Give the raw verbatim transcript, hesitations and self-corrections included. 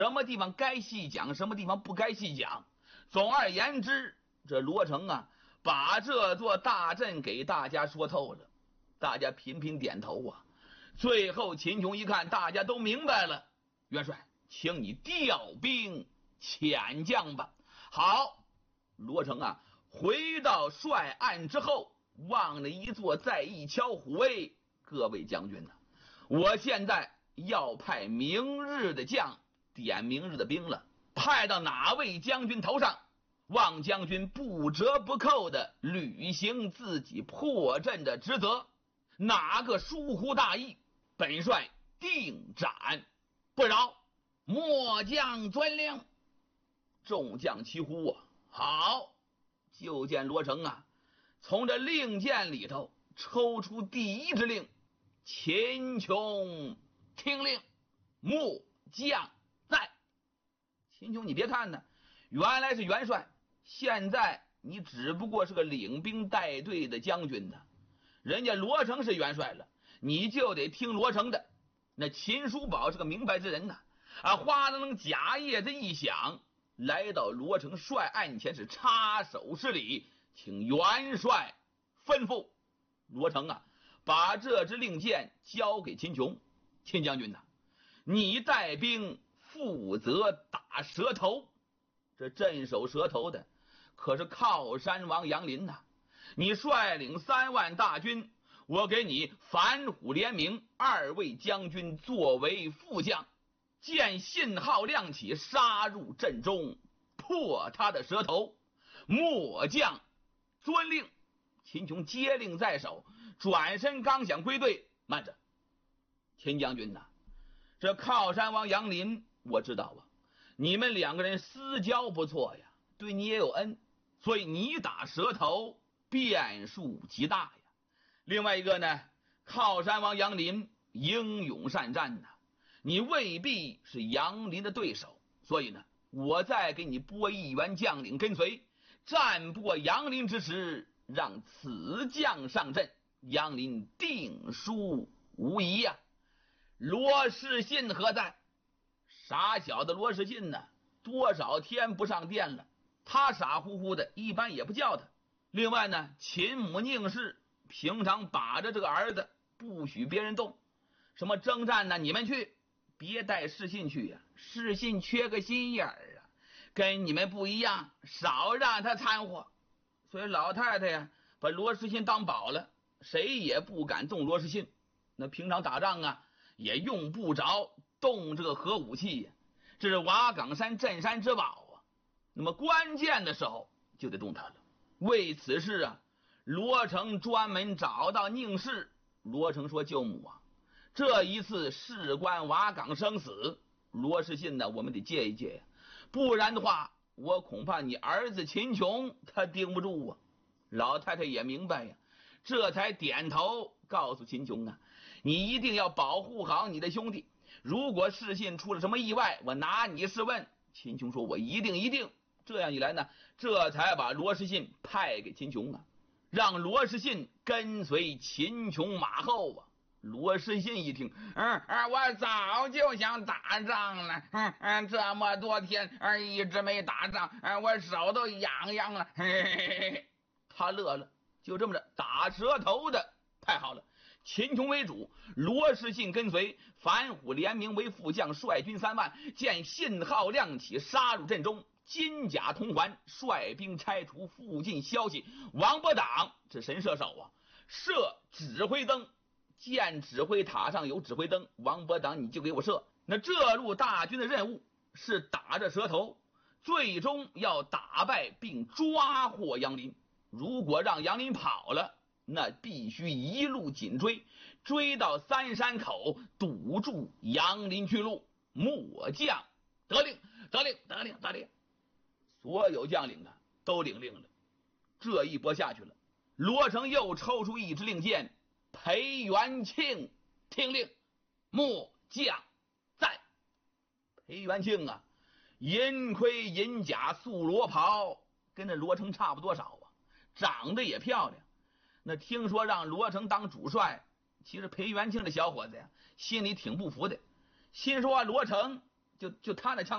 什么地方该细讲，什么地方不该细讲。总而言之，这罗成啊，把这座大阵给大家说透了，大家频频点头啊。最后秦琼一看大家都明白了，元帅，请你调兵遣将吧。好，罗成啊，回到帅案之后，望了一座在意敲虎威，各位将军呢、啊，我现在要派明日的将，点明日的兵了，派到哪位将军头上，望将军不折不扣的履行自己破阵的职责，哪个疏忽大意，本帅定斩不饶。末将遵令。众将齐呼啊！好，就见罗成啊，从这令箭里头抽出第一支令：秦琼听令，末将在。秦琼，你别看呢，原来是元帅，现在你只不过是个领兵带队的将军呢。人家罗成是元帅了，你就得听罗成的。那秦叔宝是个明白之人呢，啊，哗啦楞假叶子一响，来到罗成帅案前是插手施礼，请元帅吩咐。罗成啊，把这支令箭交给秦琼。秦将军呐、啊，你带兵负责打蛇头，这镇守蛇头的可是靠山王杨林呐、啊。你率领三万大军，我给你反虎联名二位将军作为副将，见信号亮起，杀入阵中，破他的蛇头。末将遵令。秦琼接令在手，转身刚想归队，慢着，秦将军呐、啊，这靠山王杨林我知道啊，你们两个人私交不错呀，对你也有恩，所以你打蛇头变数极大呀。另外一个呢，靠山王杨林英勇善战呐、啊，你未必是杨林的对手，所以呢，我再给你拨一员将领跟随，战破杨林之时，让此将上阵，杨林定输无疑呀、啊。罗士信何在？傻小子罗士信呢，多少天不上殿了，他傻乎乎的，一般也不叫他。另外呢，秦母宁氏平常把着这个儿子，不许别人动。什么征战呢，你们去，别带士信去呀、啊，士信缺个心眼儿啊，跟你们不一样，少让他掺和。所以老太太呀，把罗士信当宝了，谁也不敢动罗士信。那平常打仗啊，也用不着动这个核武器呀，这是瓦岗山镇山之宝啊。那么关键的时候就得动他了。为此事啊，罗成专门找到宁氏。罗成说：“舅母啊，这一次事关瓦岗生死，罗士信呢，我们得借一借呀，不然的话，我恐怕你儿子秦琼他顶不住啊。”老太太也明白呀，这才点头告诉秦琼啊：“你一定要保护好你的兄弟，如果士信出了什么意外，我拿你试问。”秦琼说：“我一定一定。”这样一来呢，这才把罗士信派给秦琼啊，让罗士信跟随秦琼马后啊。罗士信一听，嗯嗯，我早就想打仗了，嗯嗯，这么多天，嗯，一直没打仗，嗯，我手都痒痒了，嘿嘿嘿嘿。他乐了，就这么着，打蛇头的太好了。秦琼为主，罗士信跟随，反虎联名为副将，率军三万，见信号亮起，杀入阵中。金甲铜环，率兵拆除附近消息。王伯党这神射手啊，射指挥灯，见指挥塔上有指挥灯，王伯党你就给我射。那这路大军的任务是打着蛇头，最终要打败并抓获杨林。如果让杨林跑了，那必须一路紧追，追到三山口，堵住杨林去路。末将得令，得令，得令，得令。所有将领啊都领令了。这一波下去了，罗成又抽出一支令箭，裴元庆听令，末将在。裴元庆啊，银盔银甲素罗袍，跟那罗成差不多少啊，长得也漂亮。那听说让罗成当主帅，其实裴元庆的小伙子呀，心里挺不服的，心说啊，罗成就就他那枪